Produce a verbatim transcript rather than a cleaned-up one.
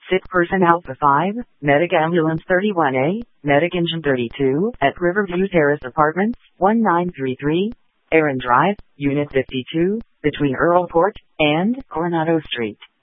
Sick Person Alpha five, Medic Ambulance thirty-one A, Medic Engine thirty-two, at Riverview Terrace Apartments, one nine three three, Aaron Drive, Unit fifty-two, between Earlport and Coronado Street.